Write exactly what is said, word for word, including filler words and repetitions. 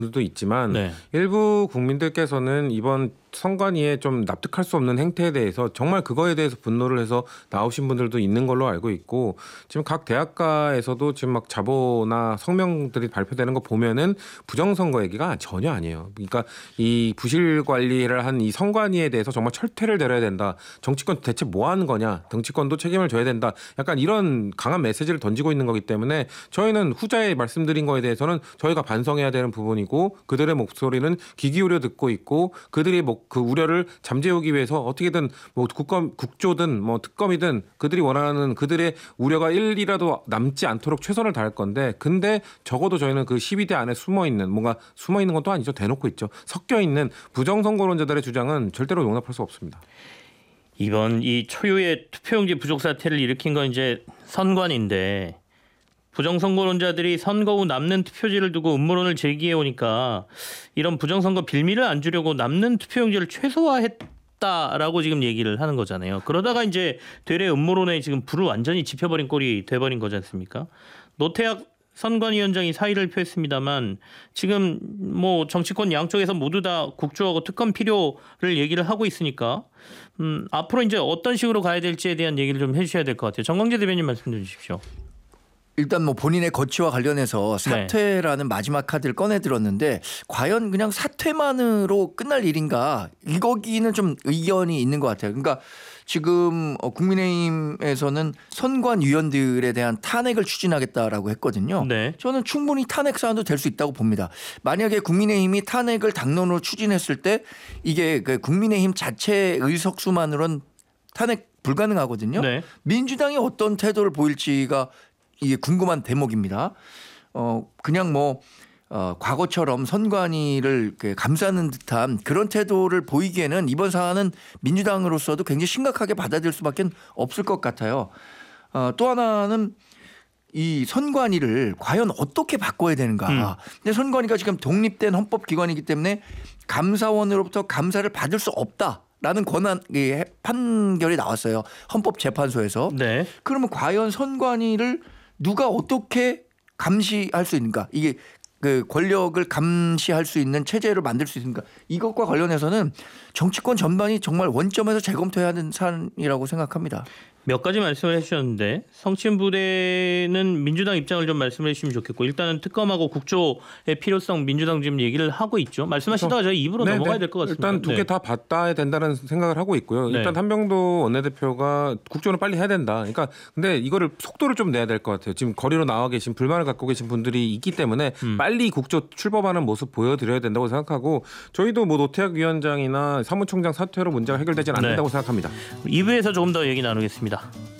도 있지만 네. 일부 국민들께서는 이번 선관위에 좀 납득할 수 없는 행태에 대해서 정말 그거에 대해서 분노를 해서 나오신 분들도 있는 걸로 알고 있고 지금 각 대학가에서도 지금 막 자보나 성명들이 발표되는 거 보면은 부정선거 얘기가 전혀 아니에요. 그러니까 이 부실 관리를 한 이 선관위에 대해서 정말 철퇴를 내려야 된다. 정치권 대체 뭐 하는 거냐. 정치권도 책임을 져야 된다. 약간 이런 강한 메시지를 던지고 있는 거기 때문에 저희는 후자에 말씀드린 거에 대해서는 저희가 반성해야 되는 부분이고 그들의 목소리는 귀 기울여 듣고 있고 그들이 뭐 그 우려를 잠재우기 위해서 어떻게든 뭐 국검, 국조든 뭐 특검이든 그들이 원하는 그들의 우려가 일이라도 남지 않도록 최선을 다할 건데 근데 적어도 저희는 그 십이 대 안에 숨어 있는 뭔가 숨어 있는 것도 아니죠. 대놓고 있죠. 섞여 있는 부정선거론자들의 주장은 절대로 용납할 수 없습니다. 이번 이 초유의 투표용지 부족 사태를 일으킨 건 이제 선관인데 부정선거론자들이 선거 후 남는 투표지를 두고 음모론을 제기해 오니까 이런 부정선거 빌미를 안 주려고 남는 투표용지를 최소화했다라고 지금 얘기를 하는 거잖아요. 그러다가 이제 되레 음모론에 지금 불을 완전히 지펴버린 꼴이 돼버린 거지 않습니까? 노태학 선관위원장이 사의를 표했습니다만 지금 뭐 정치권 양쪽에서 모두 다 국조하고 특검 필요를 얘기를 하고 있으니까 음, 앞으로 이제 어떤 식으로 가야 될지에 대한 얘기를 좀 해주셔야 될 것 같아요. 정광재 대변인 말씀 좀 주십시오. 일단 뭐 본인의 거취와 관련해서 사퇴라는 네. 마지막 카드를 꺼내 들었는데 과연 그냥 사퇴만으로 끝날 일인가 이거기는 좀 의견이 있는 것 같아요. 그러니까 지금 국민의힘에서는 선관위원들에 대한 탄핵을 추진하겠다라고 했거든요. 네. 저는 충분히 탄핵 사안도 될 수 있다고 봅니다. 만약에 국민의힘이 탄핵을 당론으로 추진했을 때 이게 그 국민의힘 자체 의석수만으로는 탄핵 불가능하거든요. 네. 민주당이 어떤 태도를 보일지가 이게 궁금한 대목입니다. 어 그냥 뭐 어, 과거처럼 선관위를 감싸는 듯한 그런 태도를 보이기에는 이번 사안은 민주당으로서도 굉장히 심각하게 받아들일 수밖에 없을 것 같아요. 어, 또 하나는 이 선관위를 과연 어떻게 바꿔야 되는가. 음. 근데 선관위가 지금 독립된 헌법기관이기 때문에 감사원으로부터 감사를 받을 수 없다. 라는 권한 판결이 나왔어요. 헌법재판소에서. 네. 그러면 과연 선관위를 누가 어떻게 감시할 수 있는가? 이게 그 권력을 감시할 수 있는 체제를 만들 수 있는가? 이것과 관련해서는 정치권 전반이 정말 원점에서 재검토해야 하는 사안이라고 생각합니다. 몇 가지 말씀을 해주셨는데 성취인 부대는 민주당 입장을 좀 말씀해 주시면 좋겠고 일단은 특검하고 국조의 필요성 민주당 지금 얘기를 하고 있죠. 말씀하시다가 저희 입으로 네네. 넘어가야 될 것 같습니다. 일단 두 개 다 받아야 된다는 생각을 하고 있고요. 네. 일단 한병도 원내대표가 국조는 빨리 해야 된다. 그러니까 근데 이거를 속도를 좀 내야 될 것 같아요. 지금 거리로 나와 계신 불만을 갖고 계신 분들이 있기 때문에 음. 빨리 국조 출범하는 모습 보여드려야 된다고 생각하고 저희도 뭐 노태학 위원장이나 사무총장 사퇴로 문제가 해결되지는 않는다고 네. 생각합니다. 이 부에서 조금 더 얘기 나누겠습니다.